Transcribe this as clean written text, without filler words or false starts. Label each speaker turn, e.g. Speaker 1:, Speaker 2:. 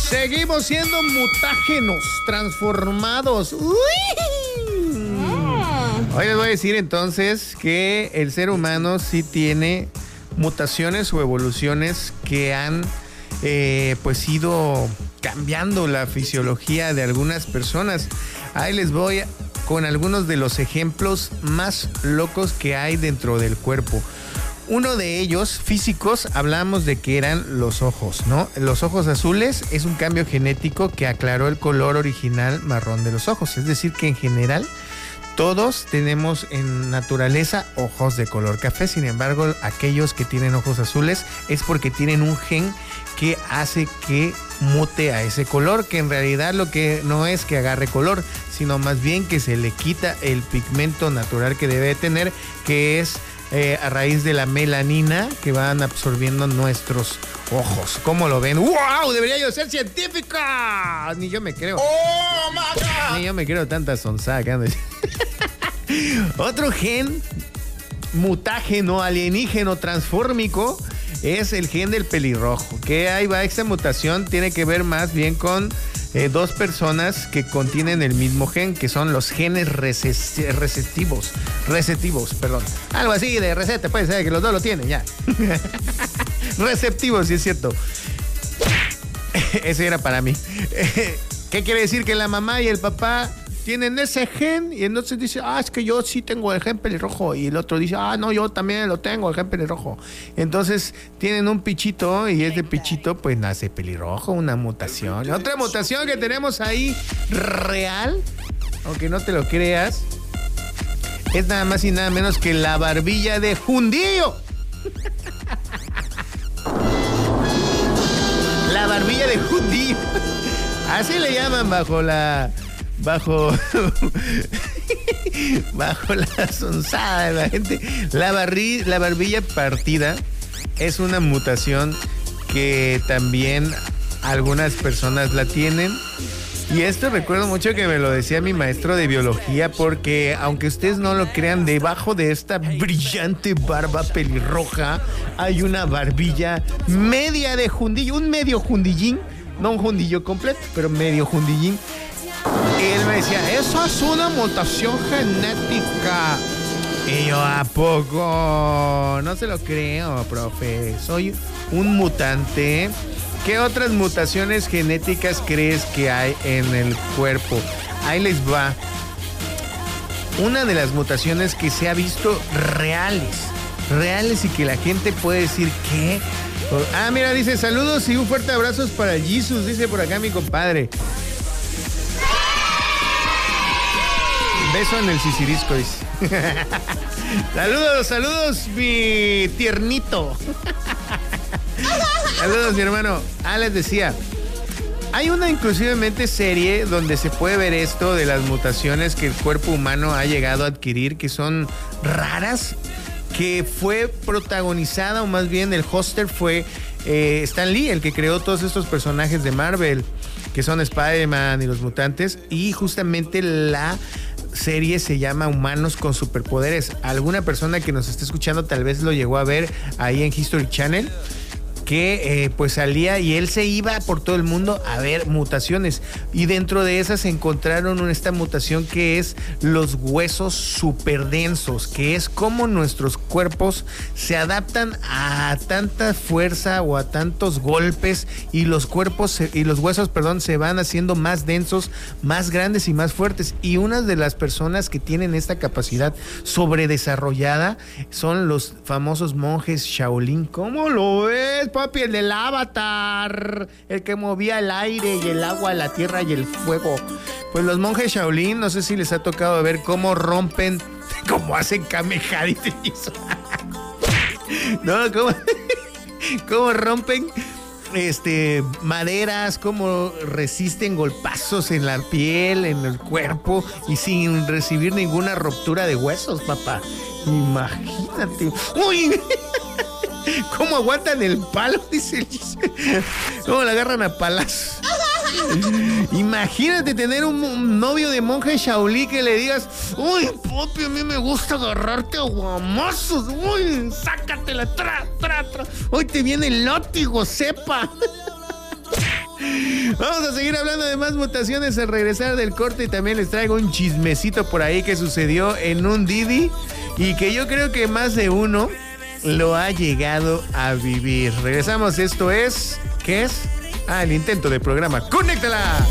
Speaker 1: Seguimos siendo mutágenos, transformados. Hoy les voy a decir entonces que el ser humano sí tiene mutaciones o evoluciones que han pues ido cambiando la fisiología de algunas personas. Ahí les voy con algunos de los ejemplos más locos que hay dentro del cuerpo. Uno de ellos, físicos, hablamos de que eran los ojos, ¿no? Los ojos azules es un cambio genético que aclaró el color original marrón de los ojos. Es decir, que en general todos tenemos en naturaleza ojos de color café. Sin embargo, aquellos que tienen ojos azules es porque tienen un gen que hace que mute a ese color, que en realidad lo que no es que agarre color, sino más bien que se le quita el pigmento natural que debe tener, que es a raíz de la melanina que van absorbiendo nuestros ojos. ¿Cómo lo ven? ¡Wow! Debería yo ser científica. Ni yo me creo.
Speaker 2: ¡Oh, my God!
Speaker 1: Ni yo me creo tanta sonsaca. Otro gen mutágeno, alienígeno, transfórmico es el gen del pelirrojo. Que ahí va, esta mutación tiene que ver más bien con dos personas que contienen el mismo gen, que son los genes receptivos, perdón. Algo así de receta, puede ser que los dos lo tienen ya. Receptivos, sí es cierto. Ese era para mí. ¿Qué quiere decir? Que la mamá y el papá tienen ese gen y entonces dice, es que yo sí tengo el gen pelirrojo, y el otro dice, no, yo también lo tengo, el gen pelirrojo. Entonces tienen un pichito y ese pichito pues nace pelirrojo, una mutación. Otra mutación que tenemos ahí real, aunque no te lo creas, es nada más y nada menos que la barbilla de judío. La barbilla de judío. Así le llaman bajo la sonzada de la gente. La barbilla partida es una mutación que también algunas personas la tienen. Y esto recuerdo mucho que me lo decía mi maestro de biología, porque aunque ustedes no lo crean, debajo de esta brillante barba pelirroja hay una barbilla media de jundillo, un medio jundillín, no un jundillo completo, pero medio jundillín. Y él me decía, eso es una mutación genética. Y yo, ¿a poco? No se lo creo, profe. Soy un mutante. ¿Qué otras mutaciones genéticas crees que hay en el cuerpo? Ahí les va. Una de las mutaciones que se ha visto reales y que la gente puede decir, ¿qué? Mira, dice, saludos y un fuerte abrazo para Jesus, dice por acá mi compadre. Beso en el sisirisco, dice. Saludos, mi tiernito. Saludos, mi hermano. Les decía, hay una inclusivemente serie donde se puede ver esto de las mutaciones que el cuerpo humano ha llegado a adquirir, que son raras, que fue protagonizada, o más bien el hoster fue Stan Lee, el que creó todos estos personajes de Marvel, que son Spider-Man y los mutantes, y justamente la serie se llama Humanos con Superpoderes. Alguna persona que nos esté escuchando tal vez lo llegó a ver ahí en History Channel, que pues salía y él se iba por todo el mundo a ver mutaciones, y dentro de esas encontraron esta mutación que es los huesos superdensos, que es como nuestros cuerpos se adaptan a tanta fuerza o a tantos golpes, y los huesos se van haciendo más densos, más grandes y más fuertes. Y una de las personas que tienen esta capacidad sobredesarrollada son los famosos monjes Shaolin. ¿Cómo lo ves, papi? El del Avatar, el que movía el aire y el agua, la tierra y el fuego. Pues los monjes Shaolin, no sé si les ha tocado ver cómo rompen, cómo hacen Kamehameha, dice eso. No, cómo rompen maderas, cómo resisten golpazos en la piel, en el cuerpo, y sin recibir ninguna ruptura de huesos, papá. Imagínate. ¡Uy! ¿Cómo aguantan el palo? Dice el Giselle. ¿Cómo la agarran a palazos? Imagínate tener un novio de monje Shaolin que le digas, uy, papi, a mí me gusta agarrarte a guamazos, uy, sácatela, tra. Hoy te viene el látigo, sepa. Vamos a seguir hablando de más mutaciones al regresar del corte y también les traigo un chismecito por ahí que sucedió en un Didi y que yo creo que más de uno lo ha llegado a vivir. Regresamos, esto es... ¿Qué es? El intento de programa. ¡Conéctala!